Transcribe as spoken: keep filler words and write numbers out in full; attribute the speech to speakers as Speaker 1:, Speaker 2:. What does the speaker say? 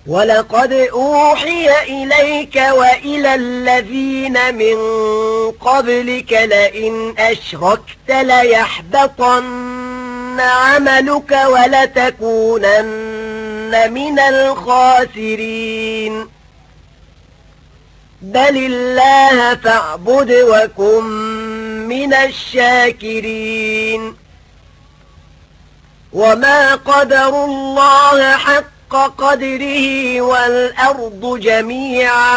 Speaker 1: ولقد أوحي إليك وإلى الذين من قبلك لئن أشركت ليحبطن عملك ولتكونن من الخاسرين بل الله فاعبد وكن من الشاكرين وما قدروا الله حق قدره والأرض جميعا